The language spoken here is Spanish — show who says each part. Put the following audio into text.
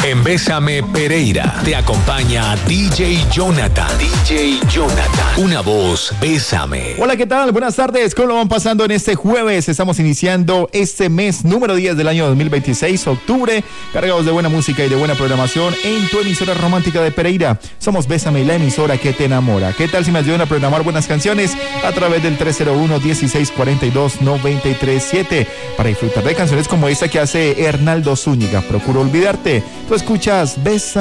Speaker 1: En Bésame Pereira te acompaña DJ Jonathan. DJ Jonathan. Una voz, Bésame.
Speaker 2: Hola, ¿qué tal? Buenas tardes. ¿Cómo lo van pasando en este jueves? Estamos iniciando este mes número 10 del año 2026, octubre, cargados de buena música y de buena programación en tu emisora romántica de Pereira. Somos Bésame, la emisora que te enamora. ¿Qué tal si me ayudan a programar buenas canciones a través del 301-1642-937 para disfrutar de canciones como esta que hace Hernaldo Zúñiga? Procuro olvidarte. Tú escuchas Bésame.